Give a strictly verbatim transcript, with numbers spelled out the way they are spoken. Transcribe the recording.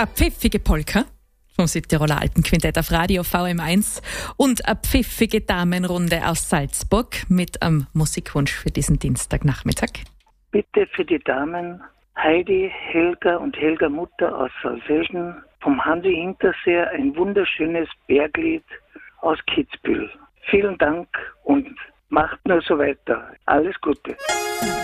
eine pfiffige Polka vom Südtiroler Alpenquintett auf Radio V M eins und eine pfiffige Damenrunde aus Salzburg mit einem Musikwunsch für diesen Dienstagnachmittag. Bitte für die Damen Heidi, Helga und Helga Mutter aus Salzfelden, vom Hansi Hinterseer ein wunderschönes Berglied aus Kitzbühel. Vielen Dank und macht nur so weiter. Alles Gute.